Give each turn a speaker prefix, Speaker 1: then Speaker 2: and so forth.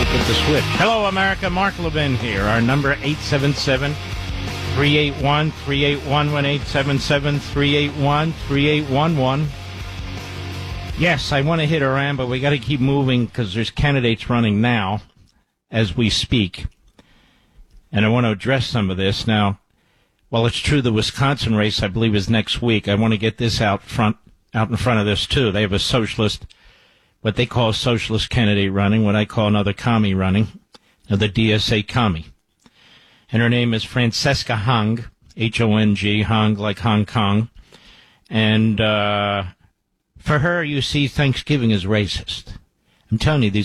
Speaker 1: with the switch. Hello, America. Mark Levin here. Our number, 877-381-3811, 877-381-3811. Yes, I want to hit Iran, but we got to keep moving because there's candidates running now as we speak. And I want to address some of this. Now, while it's true the Wisconsin race, I believe, is next week, I want to get this out in front of this, too. They have a socialist, what they call a socialist candidate running, what I call another commie running, the DSA commie. And her name is Francesca Hong, H-O-N-G, Hong like Hong Kong. And for her, you see, Thanksgiving is racist. I'm telling you, these